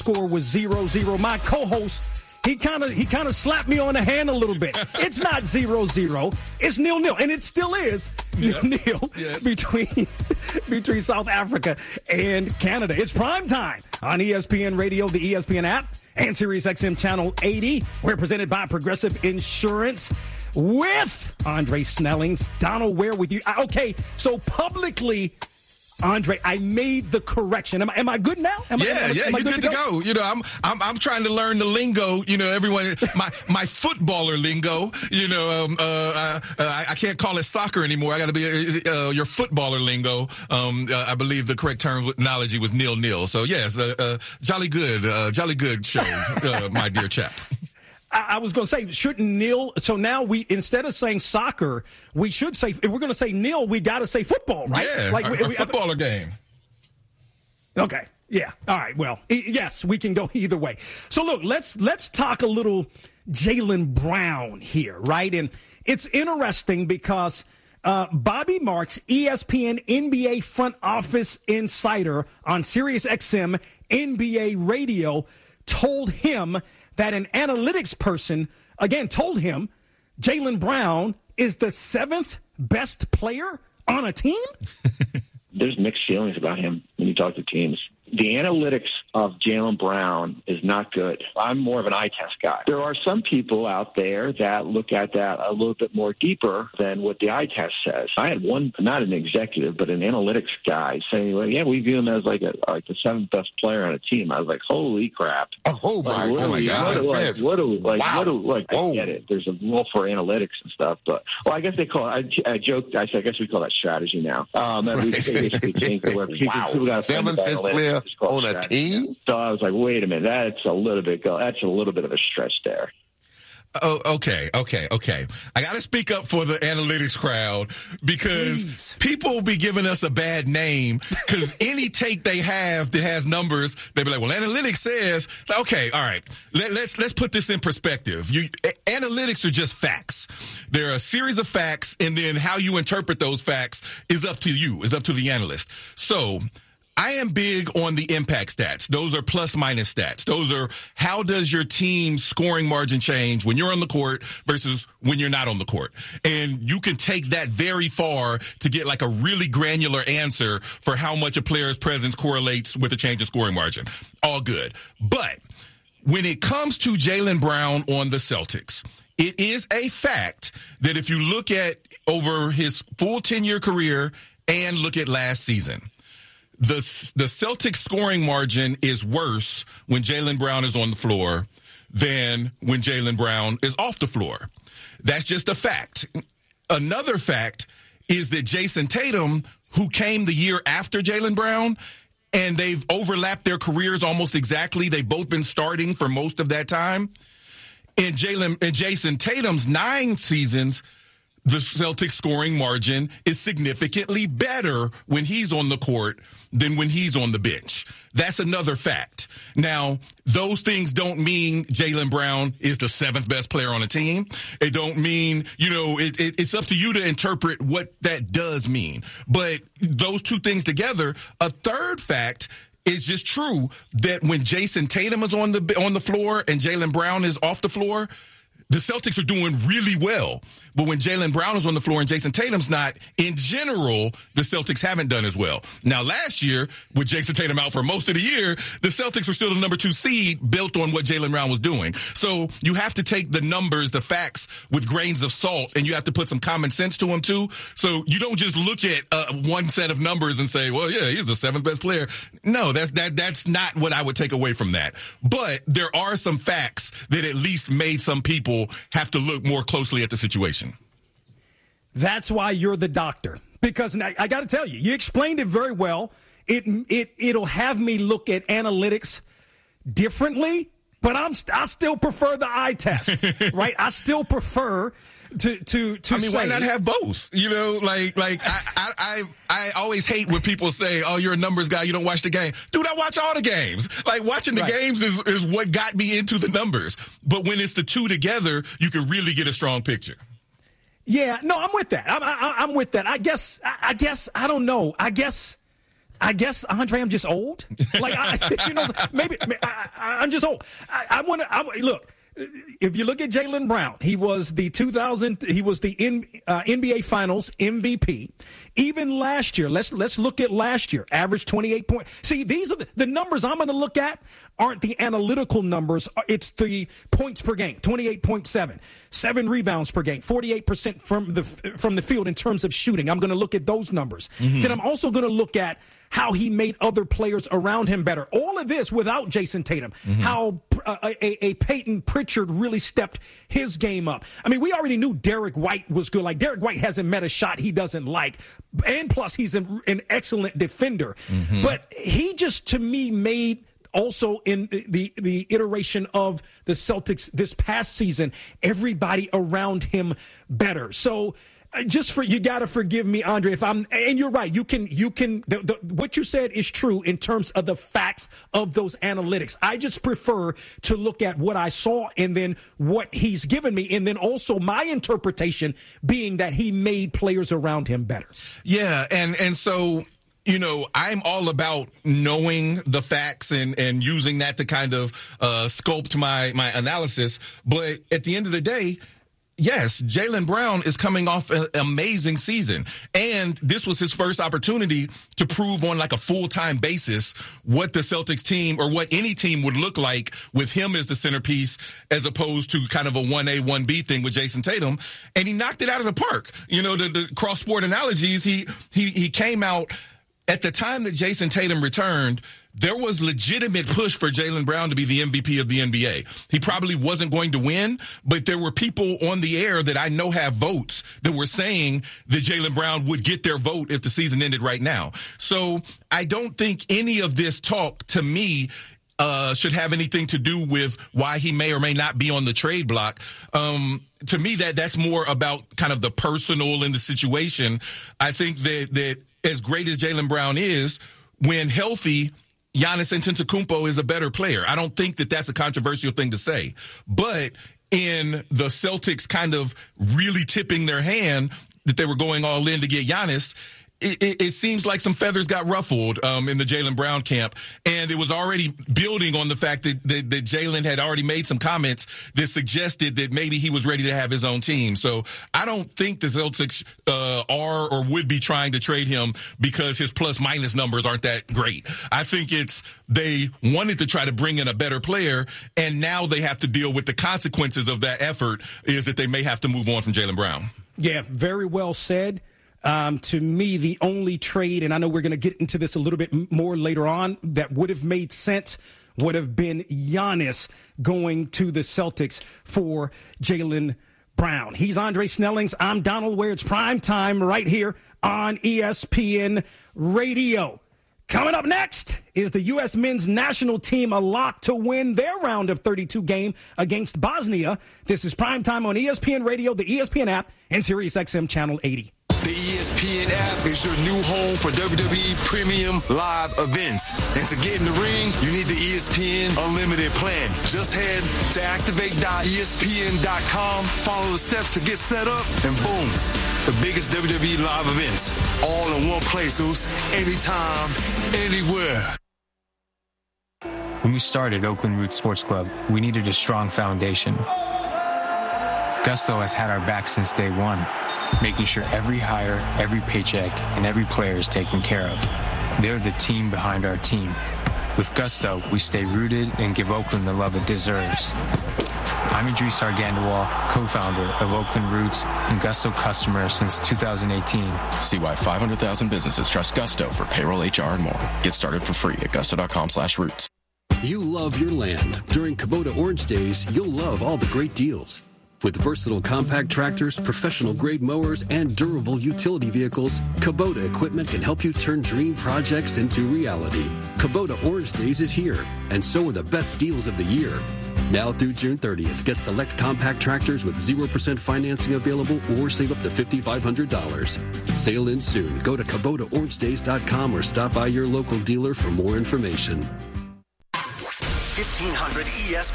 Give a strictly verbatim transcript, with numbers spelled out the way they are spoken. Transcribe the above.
score was zero zero. My co-host, he kind of he kind of slapped me on the hand a little bit. It's not zero zero. It's nil nil, and it still is nil nil yes. between between South Africa and Canada. It's prime time on E S P N Radio, the E S P N app, and Sirius X M Channel eighty. We're presented by Progressive Insurance with Andre Snellings. Donald Ware with you. Okay, so publicly, Andre, I made the correction. Am I, am I good now? Am yeah, I, am I, yeah, am I you're good, good to to go? go. You know, I'm, I'm, I'm trying to learn the lingo. You know, everyone, my, my footballer lingo. You know, um, uh, I, I can't call it soccer anymore. I got to be uh, your footballer lingo. Um, uh, I believe the correct terminology was nil nil. So yes, uh, uh, jolly good, uh, jolly good show, uh, my dear chap. I was going to say, shouldn't nil? So now we, instead of saying soccer, we should say, if we're going to say nil, we got to say football, right? Yeah, like a, we, a we, footballer game. Okay. Yeah. All right. Well, yes, we can go either way. So look, let's let's talk a little Jaylen Brown here, right? And it's interesting because uh, Bobby Marks, E S P N N B A front office insider on Sirius X M N B A radio, told him that an analytics person, again, told him Jaylen Brown is the seventh best player on a team? There's mixed feelings about him when you talk to teams. The analytics of Jaylen Brown is not good. I'm more of an eye test guy. There are some people out there that look at that a little bit more deeper than what the eye test says. I had one, not an executive, but an analytics guy saying, well, yeah, we view him as like a like the seventh best player on a team. I was like, holy crap. Oh, my, like, oh my we, God. What, like, what do, like, wow. what do, like, Whoa. I get it. There's a rule for analytics and stuff, but, well, I guess they call it, I, I joked, I said, I guess we call that strategy now. Um, and we basically changed the word. People, wow. people got seventh best player on a team? So I was like, wait a minute, that's a little bit go. That's a little bit of a stretch there. Oh, okay, okay, okay. I got to speak up for the analytics crowd because Please. people be giving us a bad name because any take they have that has numbers, they be like, well, analytics says, okay, all right, let, let's let's put this in perspective. You a- analytics are just facts. There are a series of facts, and then how you interpret those facts is up to you, is up to the analyst. So I am big on the impact stats. Those are plus minus stats. Those are how does your team's scoring margin change when you're on the court versus when you're not on the court. And you can take that very far to get like a really granular answer for how much a player's presence correlates with a change in scoring margin. All good. But when it comes to Jaylen Brown on the Celtics, it is a fact that if you look at over his full ten-year career and look at last season, The the Celtics scoring margin is worse when Jaylen Brown is on the floor than when Jaylen Brown is off the floor. That's just a fact. Another fact is that Jason Tatum, who came the year after Jaylen Brown, and they've overlapped their careers almost exactly. They've both been starting for most of that time. In Jaylen and Jason Tatum's nine seasons, the Celtics scoring margin is significantly better when he's on the court than when he's on the bench. That's another fact. Now, those things don't mean Jaylen Brown is the seventh best player on the team. It don't mean, you know, it, it, it's up to you to interpret what that does mean. But those two things together, a third fact is just true that when Jason Tatum is on the on the floor and Jaylen Brown is off the floor, the Celtics are doing really well. But when Jaylen Brown is on the floor and Jason Tatum's not, in general, the Celtics haven't done as well. Now, last year, with Jason Tatum out for most of the year, the Celtics were still the number two seed built on what Jaylen Brown was doing. So you have to take the numbers, the facts, with grains of salt, and you have to put some common sense to them, too. So you don't just look at uh, one set of numbers and say, well, yeah, he's the seventh best player. No, that's that that's not what I would take away from that. But there are some facts that at least made some people have to look more closely at the situation. That's why you're the doctor. Because I, I got to tell you, you explained it very well. It it it'll have me look at analytics differently, but I'm I still prefer the eye test, right? I still prefer to to to. I mean, say, why not have both? You know, like like I, I I I always hate when people say, "Oh, you're a numbers guy. You don't watch the game." Dude, I watch all the games. Like watching the right. games is is what got me into the numbers. But when it's the two together, you can really get a strong picture. Yeah, no, I'm with that. I'm, I, I'm with that. I guess, I guess, I don't know. I guess, I guess, Andre, I'm just old. Like, I, you know, maybe I, I, I'm just old. I, I want to look. If you look at Jaylen Brown, he was the two thousand. He was the N, uh, N B A Finals M V P. Even last year, let's let's look at last year. Average twenty-eight points. See, these are the, the numbers I'm going to look at. Aren't the analytical numbers? It's the points per game. twenty-eight point seven, seven rebounds per game, forty-eight percent from the from the field in terms of shooting. I'm going to look at those numbers. Mm-hmm. Then I'm also going to look at how he made other players around him better. All of this without Jason Tatum. Mm-hmm. How uh, a, a Peyton Pritchard really stepped his game up. I mean, we already knew Derek White was good. Like, Derek White hasn't met a shot he doesn't like. And plus, he's an, an excellent defender. Mm-hmm. But he just, to me, made also in the, the, the iteration of the Celtics this past season, everybody around him better. So, just for, you got to forgive me, Andre, if I'm, and you're right, you can, you can, the, the, what you said is true in terms of the facts of those analytics. I just prefer to look at what I saw and then what he's given me. And then also my interpretation being that he made players around him better. Yeah. And, and so, you know, I'm all about knowing the facts and, and using that to kind of uh, sculpt my, my analysis. But at the end of the day, yes, Jaylen Brown is coming off an amazing season, and this was his first opportunity to prove on like a full-time basis what the Celtics team or what any team would look like with him as the centerpiece as opposed to kind of a one A, one B thing with Jason Tatum, and he knocked it out of the park. You know, the, the cross-sport analogies, he, he, he came out at the time that Jason Tatum returned. There was legitimate push for Jaylen Brown to be the M V P of the N B A. He probably wasn't going to win, but there were people on the air that I know have votes that were saying that Jaylen Brown would get their vote if the season ended right now. So I don't think any of this talk, to me, uh, should have anything to do with why he may or may not be on the trade block. Um, to me, that that's more about kind of the personal in the situation. I think that, that as great as Jaylen Brown is, when healthy, Giannis Antetokounmpo is a better player. I don't think that that's a controversial thing to say. But in the Celtics kind of really tipping their hand that they were going all in to get Giannis, It, it, it seems like some feathers got ruffled um, in the Jaylen Brown camp, and it was already building on the fact that, that, that Jaylen had already made some comments that suggested that maybe he was ready to have his own team. So I don't think the Celtics uh, are or would be trying to trade him because his plus-minus numbers aren't that great. I think it's they wanted to try to bring in a better player, and now they have to deal with the consequences of that effort is that they may have to move on from Jaylen Brown. Yeah, very well said. Um, to me, the only trade, and I know we're going to get into this a little bit more later on, that would have made sense would have been Giannis going to the Celtics for Jaylen Brown. He's Andre Snellings. I'm Donald Ware. It's prime time right here on E S P N Radio. Coming up next, is the U S men's national team a lock to win their round of thirty-two game against Bosnia? This is prime time on E S P N Radio, the E S P N app, and Sirius X M Channel eighty. The E S P N app is your new home for W W E Premium Live events. And to get in the ring, you need the E S P N Unlimited plan. Just head to activate dot E S P N dot com, follow the steps to get set up, and boom, the biggest W W E live events. All in one place, Oos. Anytime, anywhere. When we started Oakland Roots Sports Club, we needed a strong foundation. Gusto has had our back since day one, making sure every hire, every paycheck, and every player is taken care of. They're the team behind our team. With Gusto, we stay rooted and give Oakland the love it deserves. I'm Idris Argandawal, co-founder of Oakland Roots and Gusto customer since two thousand eighteen. See why five hundred thousand businesses trust Gusto for payroll, H R, and more. Get started for free at gusto.com slash roots. You love your land. During Kubota Orange Days, you'll love all the great deals. With versatile compact tractors, professional-grade mowers, and durable utility vehicles, Kubota equipment can help you turn dream projects into reality. Kubota Orange Days is here, and so are the best deals of the year. Now through June thirtieth, get select compact tractors with zero percent financing available or save up to five thousand five hundred dollars. Sale in soon. Go to Kubota Orange Days dot com or stop by your local dealer for more information. fifteen hundred E S